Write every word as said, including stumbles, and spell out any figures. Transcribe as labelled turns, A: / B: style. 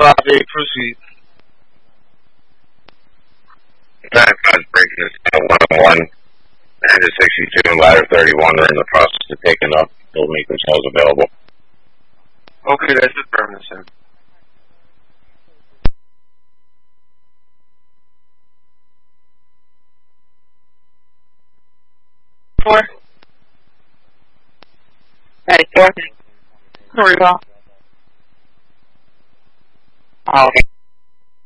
A: five eight, proceed.
B: nine five breaking this down one oh one. Ladder sixty-two and ladder thirty-one are in the process of taking up. They'll make themselves available.
A: Okay, that's affirmative, sir.
C: Four. Ready, four. No recall. Oh, okay.